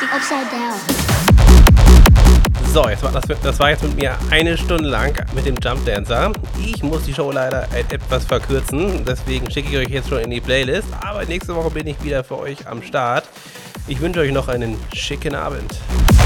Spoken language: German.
upside down. So, das war jetzt mit mir eine Stunde lang mit dem Jump Dancer. Ich muss die Show leider etwas verkürzen, deswegen schicke ich euch jetzt schon in die Playlist. Aber nächste Woche bin ich wieder für euch am Start. Ich wünsche euch noch einen schicken Abend.